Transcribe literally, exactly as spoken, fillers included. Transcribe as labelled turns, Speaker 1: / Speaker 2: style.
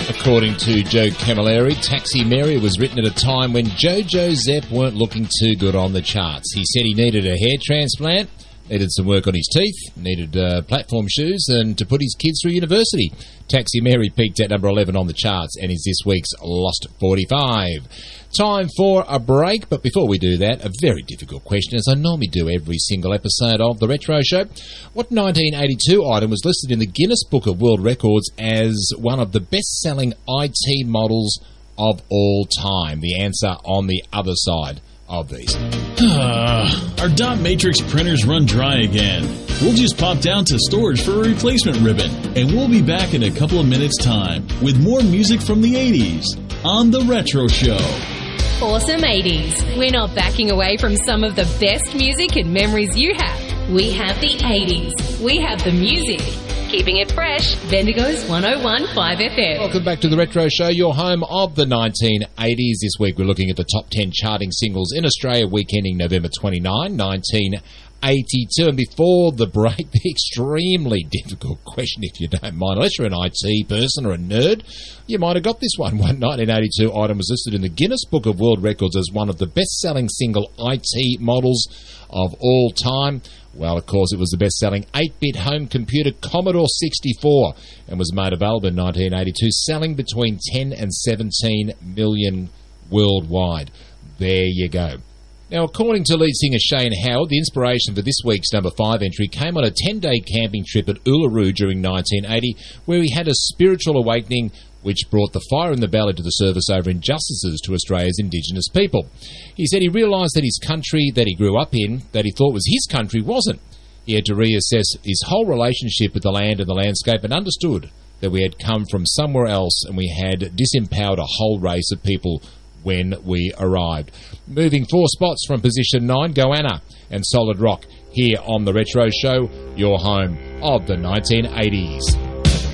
Speaker 1: According to Joe Camilleri, Taxi Mary was written at a time when JoJo Zepp weren't looking too good on the charts. He said he needed a hair transplant, needed some work on his teeth, needed uh, platform shoes, and to put his kids through university. Taxi Mary peaked at number eleven on the charts and is this week's Lost forty-five. Time for a break, but before we do that, a very difficult question, as I normally do every single episode of The Retro Show. What nineteen eighty-two item was listed in the Guinness Book of World Records as one of the best-selling I T models of all time? The answer on the other side of these.
Speaker 2: Our dot matrix printers run dry again. We'll just pop down to storage for a replacement ribbon, and we'll be back in a couple of minutes' time with more music from the eighties on The Retro Show.
Speaker 3: Awesome eighties. We're not backing away from some of the best music and memories you have. We have the eighties. We have the music. Keeping it fresh, Bendigo's one oh one point five F M.
Speaker 1: Welcome back to The Retro Show, your home of the nineteen eighties. This week we're looking at the top ten charting singles in Australia, week ending November twenty-ninth, nineteen eighty-two. And before the break, the extremely difficult question, if you don't mind, unless you're an I T person or a nerd, you might have got this one. One nineteen eighty-two item was listed in the Guinness Book of World Records as one of the best-selling single I T models of all time. Well, of course, it was the best-selling eight-bit home computer Commodore sixty-four and was made available in nineteen eighty-two, selling between ten and seventeen million worldwide. There you go. Now, according to lead singer Shane Howard, the inspiration for this week's number five entry came on a ten-day camping trip at Uluru during nineteen eighty, where he had a spiritual awakening which brought the fire in the belly to the surface over injustices to Australia's Indigenous people. He said he realised that his country that he grew up in, that he thought was his country, wasn't. He had to reassess his whole relationship with the land and the landscape and understood that we had come from somewhere else and we had disempowered a whole race of people when we arrived. Moving four spots from position nine, Goanna and Solid Rock here on The Retro Show, your home of the nineteen eighties.